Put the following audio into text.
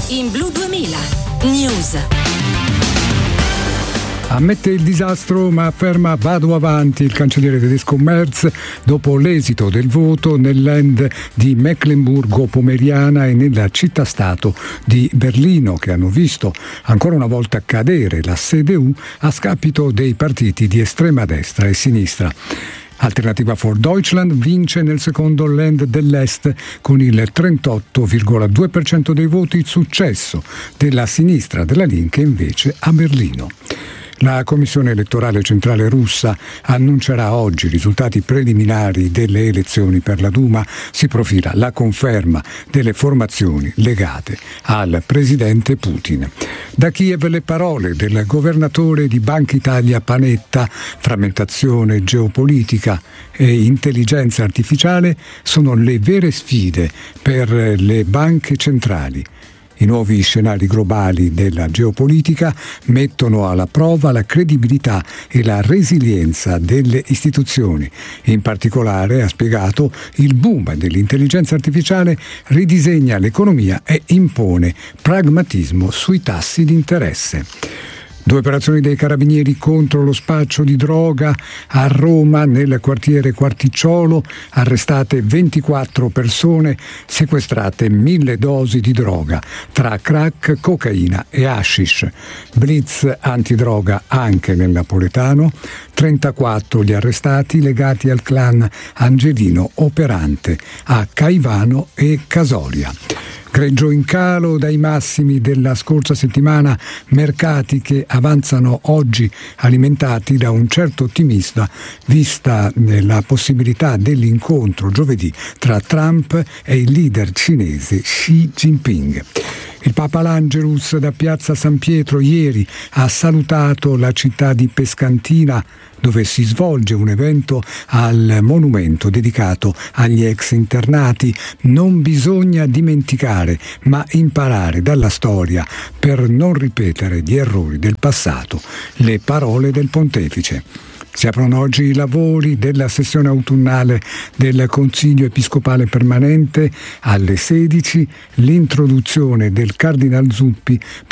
in Blu 2000 News. Ammette il disastro ma afferma vado avanti il cancelliere tedesco Merz dopo l'esito del voto nel Land di Mecklenburgo-Pomeriana e nella città-stato di Berlino, che hanno visto ancora una volta cadere la CDU a scapito dei partiti di estrema destra e sinistra. Alternativa for Deutschland vince nel secondo Land dell'Est con il 38,2% dei voti, successo della sinistra della Linke invece a Berlino. La Commissione elettorale centrale russa annuncerà oggi i risultati preliminari delle elezioni per la Duma. Si profila la conferma delle formazioni legate al presidente Putin. Da Kiev le parole del governatore di Banca Italia Panetta: frammentazione geopolitica e intelligenza artificiale sono le vere sfide per le banche centrali. I nuovi scenari globali della geopolitica mettono alla prova la credibilità e la resilienza delle istituzioni. In particolare, ha spiegato, il boom dell'intelligenza artificiale ridisegna l'economia e impone pragmatismo sui tassi di interesse. 2 operazioni dei carabinieri contro lo spaccio di droga a Roma, nel quartiere Quarticciolo, arrestate 24 persone, sequestrate 1000 dosi di droga tra crack, cocaina e hashish. Blitz antidroga anche nel napoletano, 34 gli arrestati legati al clan Angelino operante a Caivano e Casoria. Greggio in calo dai massimi della scorsa settimana, mercati che avanzano oggi alimentati da un certo ottimismo vista la possibilità dell'incontro giovedì tra Trump e il leader cinese Xi Jinping. Il Papa L'Angelus da Piazza San Pietro ieri ha salutato la città di Pescantina, dove si svolge un evento al monumento dedicato agli ex internati. Non bisogna dimenticare, ma imparare dalla storia per non ripetere gli errori del passato. Le parole del pontefice. Si aprono oggi i lavori della sessione autunnale del Consiglio Episcopale Permanente alle 16, l'introduzione del Cardinal Zuppi